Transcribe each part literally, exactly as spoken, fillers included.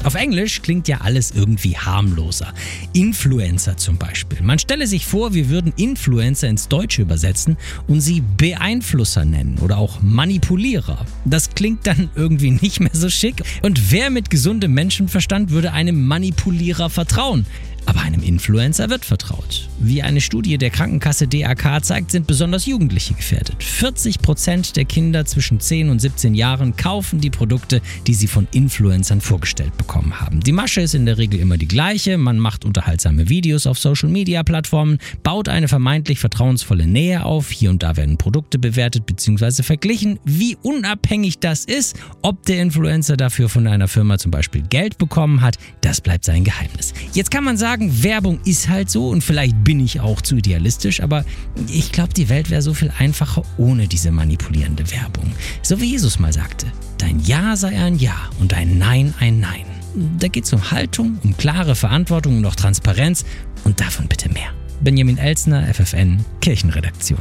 Auf Englisch klingt ja alles irgendwie harmloser. Influencer zum Beispiel. Man stelle sich vor, wir würden Influencer ins Deutsche übersetzen und sie Beeinflusser nennen oder auch Manipulierer. Das klingt dann irgendwie nicht mehr so schick. Und wer mit gesundem Menschenverstand würde einem Manipulierer vertrauen? Aber einem Influencer wird vertraut. Wie eine Studie der Krankenkasse D A K zeigt, sind besonders Jugendliche gefährdet. vierzig Prozent der Kinder zwischen zehn und siebzehn Jahren kaufen die Produkte, die sie von Influencern vorgestellt bekommen haben. Die Masche ist in der Regel immer die gleiche. Man macht unterhaltsame Videos auf Social-Media-Plattformen, baut eine vermeintlich vertrauensvolle Nähe auf. Hier und da werden Produkte bewertet bzw. verglichen. Wie unabhängig das ist, ob der Influencer dafür von einer Firma zum Beispiel Geld bekommen hat, das bleibt sein Geheimnis. Jetzt kann man sagen, Werbung ist halt so und vielleicht bin ich auch zu idealistisch, aber ich glaube, die Welt wäre so viel einfacher ohne diese manipulierende Werbung. So wie Jesus mal sagte, dein Ja sei ein Ja und dein Nein ein Nein. Da geht es um Haltung, um klare Verantwortung und auch Transparenz und davon bitte mehr. Benjamin Elsner, F F N, Kirchenredaktion.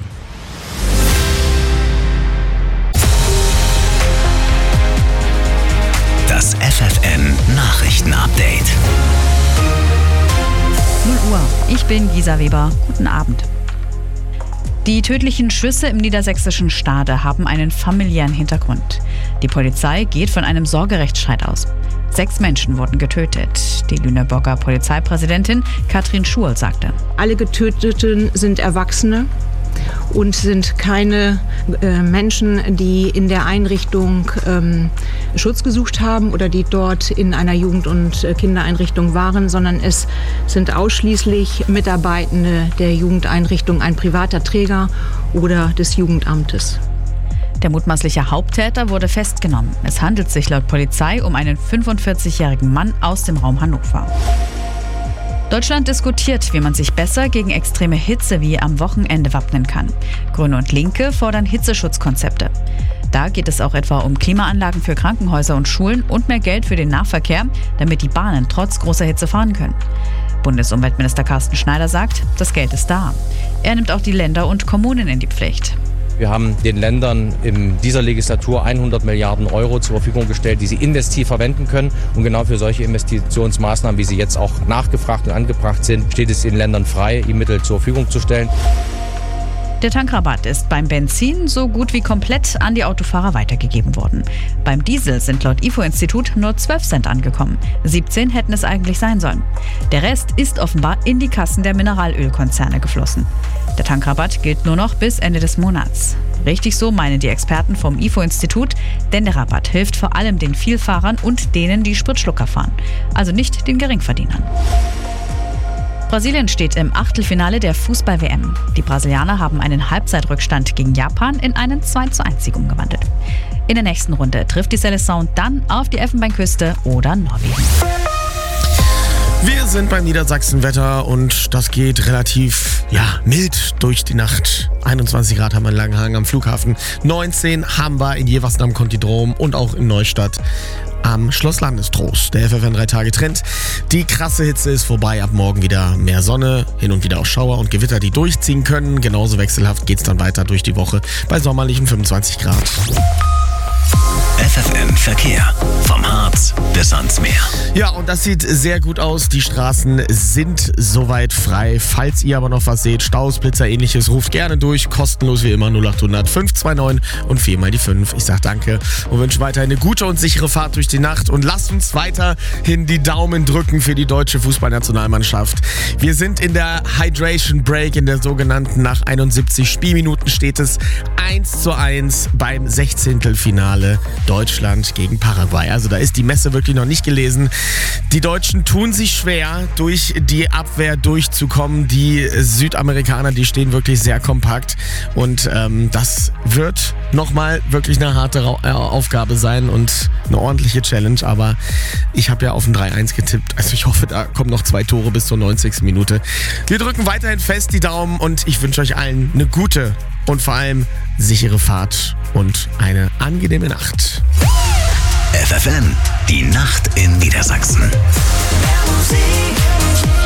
Das F F N Nachrichtenupdate. null Uhr. Ich bin Gisa Weber. Guten Abend. Die tödlichen Schüsse im niedersächsischen Stade haben einen familiären Hintergrund. Die Polizei geht von einem Sorgerechtsstreit aus. Sechs Menschen wurden getötet. Die Lüneburger Polizeipräsidentin Katrin Schurl sagte: Alle Getöteten sind Erwachsene und sind keine äh, Menschen, die in der Einrichtung ähm, Schutz gesucht haben oder die dort in einer Jugend- und äh, Kindereinrichtung waren, sondern es sind ausschließlich Mitarbeitende der Jugendeinrichtung, ein privater Träger oder des Jugendamtes. Der mutmaßliche Haupttäter wurde festgenommen. Es handelt sich laut Polizei um einen fünfundvierzigjährigen Mann aus dem Raum Hannover. Deutschland diskutiert, wie man sich besser gegen extreme Hitze wie am Wochenende wappnen kann. Grüne und Linke fordern Hitzeschutzkonzepte. Da geht es auch etwa um Klimaanlagen für Krankenhäuser und Schulen und mehr Geld für den Nahverkehr, damit die Bahnen trotz großer Hitze fahren können. Bundesumweltminister Carsten Schneider sagt, das Geld ist da. Er nimmt auch die Länder und Kommunen in die Pflicht. Wir haben den Ländern in dieser Legislatur hundert Milliarden Euro zur Verfügung gestellt, die sie investiv verwenden können. Und genau für solche Investitionsmaßnahmen, wie sie jetzt auch nachgefragt und angebracht sind, steht es den Ländern frei, die Mittel zur Verfügung zu stellen. Der Tankrabatt ist beim Benzin so gut wie komplett an die Autofahrer weitergegeben worden. Beim Diesel sind laut I F O-Institut nur zwölf Cent angekommen. siebzehn hätten es eigentlich sein sollen. Der Rest ist offenbar in die Kassen der Mineralölkonzerne geflossen. Der Tankrabatt gilt nur noch bis Ende des Monats. Richtig so meinen die Experten vom I F O-Institut, denn der Rabatt hilft vor allem den Vielfahrern und denen, die Spritschlucker fahren. Also nicht den Geringverdienern. Brasilien steht im Achtelfinale der Fußball-W M. Die Brasilianer haben einen Halbzeitrückstand gegen Japan in einen zwei zu eins Sieg umgewandelt. In der nächsten Runde trifft die Seleção dann auf die Elfenbeinküste oder Norwegen. Wir sind beim Niedersachsenwetter und das geht relativ ja, mild durch die Nacht. einundzwanzig Grad haben wir in Langenhagen am Flughafen, neunzehn haben wir in Jeversen am Kontidrom und auch in Neustadt am Schloss Landestrost. Der F F N drei Tage Trend. Die krasse Hitze ist vorbei. Ab morgen wieder mehr Sonne, hin und wieder auch Schauer und Gewitter, die durchziehen können. Genauso wechselhaft geht es dann weiter durch die Woche bei sommerlichen fünfundzwanzig Grad. F F N Verkehr. Vom Harz bis ans Meer. Ja, und das sieht sehr gut aus. Die Straßen sind soweit frei. Falls ihr aber noch was seht, Staus, Blitzer, ähnliches, ruft gerne durch. Kostenlos wie immer null acht hundert fünf zwei neun und vier mal die fünf. Ich sag danke und wünsche weiterhin eine gute und sichere Fahrt durch die Nacht. Und lasst uns weiterhin die Daumen drücken für die deutsche Fußballnationalmannschaft. Wir sind in der Hydration Break, in der sogenannten. Nach einundsiebzig Spielminuten steht es eins zu eins beim Sechzehntelfinale Deutschland gegen Paraguay. Also da ist die Messe wirklich noch nicht gelesen. Die Deutschen tun sich schwer, durch die Abwehr durchzukommen. Die Südamerikaner, die stehen wirklich sehr kompakt. Und ähm, das wird nochmal wirklich eine harte Ra- äh, Aufgabe sein und eine ordentliche Challenge. Aber ich habe ja auf ein drei eins getippt. Also ich hoffe, da kommen noch zwei Tore bis zur neunzigsten Minute. Wir drücken weiterhin fest die Daumen und ich wünsche euch allen eine gute und vor allem sichere Fahrt und eine angenehme Nacht. F F N, die Nacht in Niedersachsen. Musik.